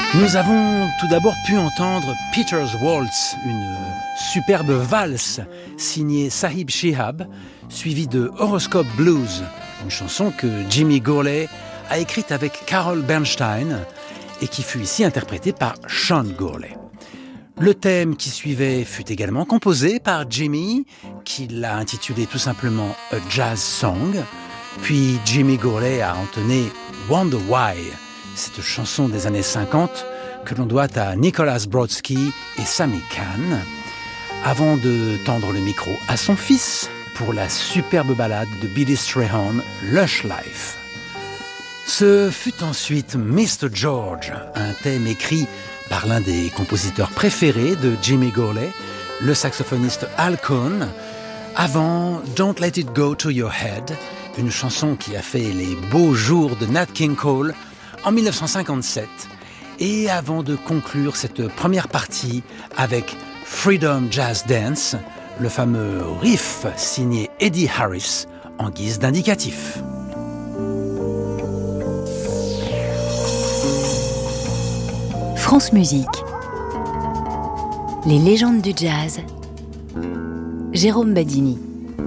Nous avons tout d'abord pu entendre Peter's Waltz, une superbe valse signée Sahib Shihab, suivie de Horoscope Blues, une chanson que Jimmy Gourley a écrite avec Carol Bernstein et qui fut ici interprétée par Sean Gourley. Le thème qui suivait fut également composé par Jimmy, qui l'a intitulé tout simplement A Jazz Song, puis Jimmy Gourley a entonné Wonder Why, cette chanson des années 50 que l'on doit à Nicholas Brodsky et Sammy Cahn, avant de tendre le micro à son fils pour la superbe ballade de Billy Strayhorn, Lush Life. Ce fut ensuite Mr. George, un thème écrit par l'un des compositeurs préférés de Jimmy Gourley, le saxophoniste Al Cohn, avant Don't Let It Go to Your Head, une chanson qui a fait les beaux jours de Nat King Cole en 1957, et avant de conclure cette première partie avec Freedom Jazz Dance, le fameux riff signé Eddie Harris en guise d'indicatif. France Musique. Les légendes du jazz. Jérôme Badini.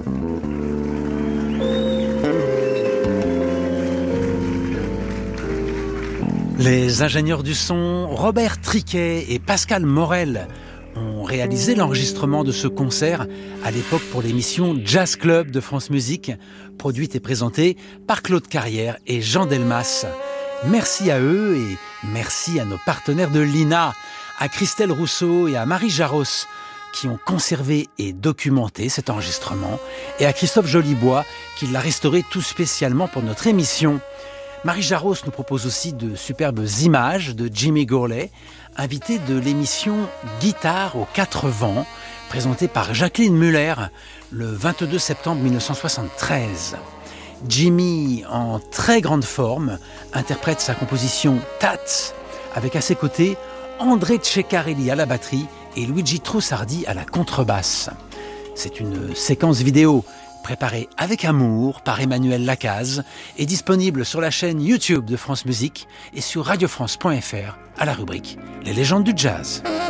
Les ingénieurs du son, Robert Triquet et Pascal Morel, ont réalisé l'enregistrement de ce concert à l'époque pour l'émission Jazz Club de France Musique, produite et présentée par Claude Carrière et Jean Delmas. Merci à eux et merci à nos partenaires de l'INA, à Christelle Rousseau et à Marie Jaros, qui ont conservé et documenté cet enregistrement, et à Christophe Jolibois, qui l'a restauré tout spécialement pour notre émission. Marie Jaros nous propose aussi de superbes images de Jimmy Gourley, invité de l'émission Guitare aux 4 vents, présentée par Jacqueline Muller le 22 septembre 1973. Jimmy, en très grande forme, interprète sa composition Tats, avec à ses côtés André Ceccarelli à la batterie et Luigi Trussardi à la contrebasse. C'est une séquence vidéo préparée avec amour par Emmanuel Lacaze et disponible sur la chaîne YouTube de France Musique et sur radiofrance.fr à la rubrique Les légendes du jazz.